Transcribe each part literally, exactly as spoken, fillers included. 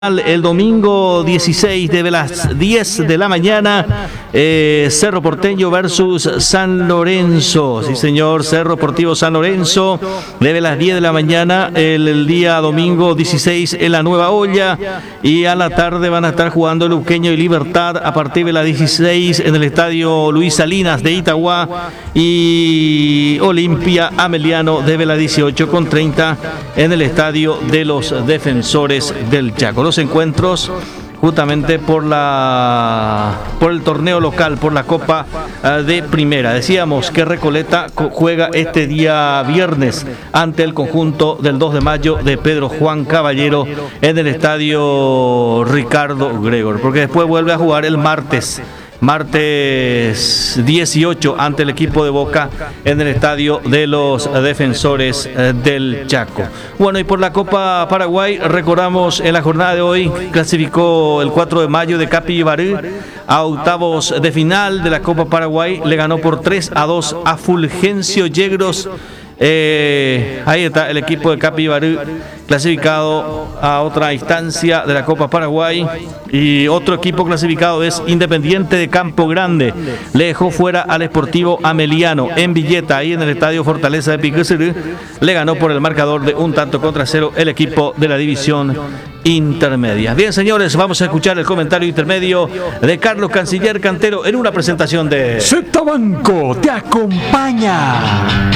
El domingo dieciséis de las diez de la mañana, eh, Cerro Porteño versus San Lorenzo. Sí, señor, Cerro Portivo San Lorenzo, desde las diez de la mañana, el, el día domingo dieciséis en la Nueva Olla. Y a la tarde van a estar jugando Luqueño y Libertad a partir de las dieciséis en el estadio Luis Salinas de Itagua. Y Olimpia Ameliano desde las dieciocho con treinta en el estadio de los Defensores del Chaco. Los encuentros justamente por la por el torneo local, por la Copa uh, de Primera. Decíamos que Recoleta juega este día viernes ante el conjunto del dos de mayo de Pedro Juan Caballero en el estadio Ricardo Gregor, porque después vuelve a jugar el martes. Martes dieciocho ante el equipo de Boca en el estadio de los Defensores del Chaco. Bueno, y por la Copa Paraguay, recordamos en la jornada de hoy, clasificó el cuatro de mayo de Capibarú a octavos de final de la Copa Paraguay. Le ganó por tres a dos a Fulgencio Yegros. Eh, ahí está el equipo de Capibarú clasificado a otra instancia de la Copa Paraguay. Y otro equipo clasificado es Independiente de Campo Grande. Le dejó fuera al Sportivo Ameliano en Villeta, ahí en el estadio Fortaleza de Piquecerú. Le ganó por el marcador de un tanto contra cero el equipo de la división intermedia. Bien, señores, vamos a escuchar el comentario intermedio de Carlos Canciller Cantero en una presentación de Z Banco te acompaña.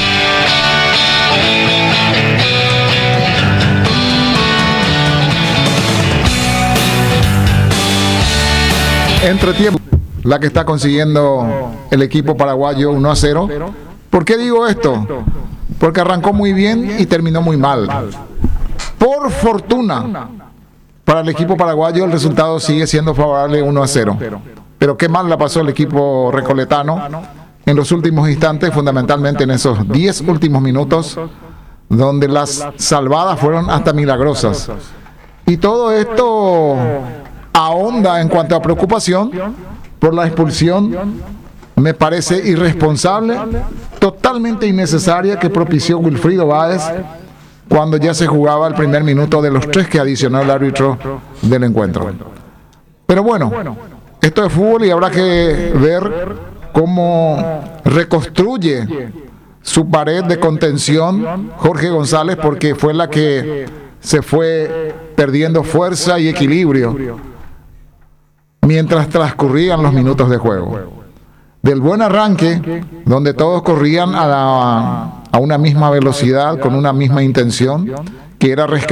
Entretiempo, la que está consiguiendo el equipo paraguayo uno a cero. ¿Por qué digo esto? Porque arrancó muy bien y terminó muy mal. Por fortuna, para el equipo paraguayo el resultado sigue siendo favorable uno a cero. Pero qué mal la pasó el equipo recoletano en los últimos instantes, fundamentalmente en esos diez últimos minutos, donde las salvadas fueron hasta milagrosas. Y todo esto ahonda en cuanto a preocupación por la expulsión, me parece irresponsable, totalmente innecesaria, que propició Wilfrido Báez cuando ya se jugaba el primer minuto de los tres que adicionó el árbitro del encuentro. Pero bueno, esto es fútbol y habrá que ver cómo reconstruye su pared de contención Jorge González, porque fue la que se fue perdiendo fuerza y equilibrio mientras transcurrían los minutos de juego. Del buen arranque, donde todos corrían a, la, a una misma velocidad, con una misma intención, que era rescatar